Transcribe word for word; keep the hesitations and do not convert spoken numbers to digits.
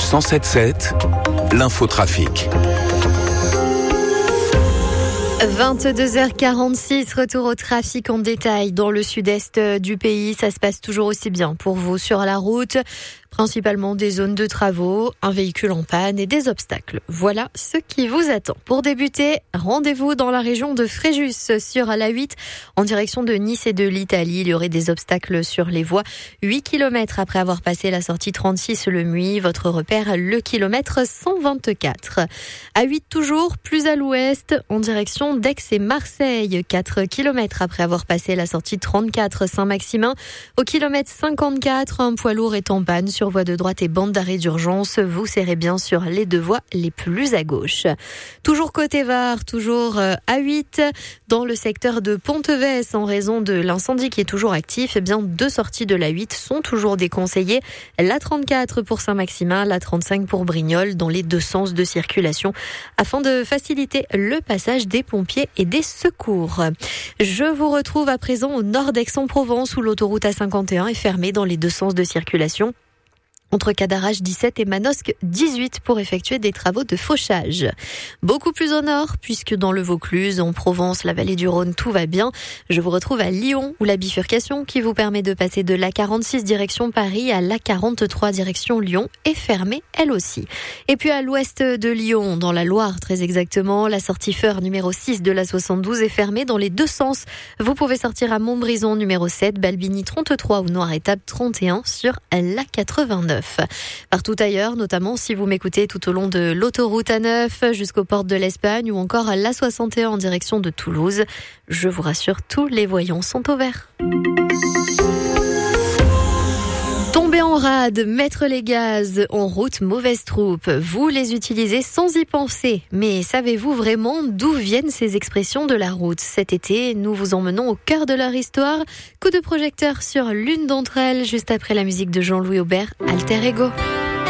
cent sept sept, l'infotrafic. vingt-deux heures quarante-six, retour au trafic en détail dans le sud-est du pays. Ça se passe toujours aussi bien pour vous sur la route. Principalement des zones de travaux, un véhicule en panne et des obstacles. Voilà ce qui vous attend. Pour débuter, rendez-vous dans la région de Fréjus sur l'A huit en direction de Nice et de l'Italie. Il y aurait des obstacles sur les voies. huit kilomètres après avoir passé la sortie trente-six le Muy, votre repère le kilomètre cent vingt-quatre. A huit toujours, plus à l'ouest, en direction d'Aix et Marseille. quatre kilomètres après avoir passé la sortie trente-quatre Saint-Maximin. Au kilomètre cinquante-quatre, un poids lourd est en panne sur voie de droite et bande d'arrêt d'urgence. Vous serrez bien sur les deux voies les plus à gauche. Toujours côté Var, toujours A huit, dans le secteur de Ponteves, en raison de l'incendie qui est toujours actif, eh bien, deux sorties de l'A huit sont toujours déconseillées. La trente-quatre pour Saint-Maximin, la trente-cinq pour Brignoles, dans les deux sens de circulation, afin de faciliter le passage des pompiers et des secours. Je vous retrouve à présent au nord d'Aix-en-Provence, où l'autoroute A cinquante et un est fermée dans les deux sens de circulation, entre Cadarache dix-sept et Manosque dix-huit, pour effectuer des travaux de fauchage. Beaucoup plus au nord, puisque dans le Vaucluse, en Provence, la vallée du Rhône, tout va bien. Je vous retrouve à Lyon, où la bifurcation qui vous permet de passer de l'A quarante-six direction Paris à l'A quarante-trois direction Lyon est fermée, elle aussi. Et puis à l'ouest de Lyon, dans la Loire très exactement, la sortie Feur numéro six de l'A soixante-douze est fermée dans les deux sens. Vous pouvez sortir à Montbrison numéro sept, Balbini trente-trois ou Noir-Étape trente et un sur l'A quatre-vingt-neuf. Partout ailleurs, notamment si vous m'écoutez tout au long de l'autoroute A neuf jusqu'aux portes de l'Espagne ou encore à l'A soixante et un en direction de Toulouse, je vous rassure, tous les voyants sont au vert. Tomber en rade, mettre les gaz en route, mauvaise troupe. Vous les utilisez sans y penser. Mais savez-vous vraiment d'où viennent ces expressions de la route ? Cet été, nous vous emmenons au cœur de leur histoire. Coup de projecteur sur l'une d'entre elles, juste après la musique de Jean-Louis Aubert, Alter Ego.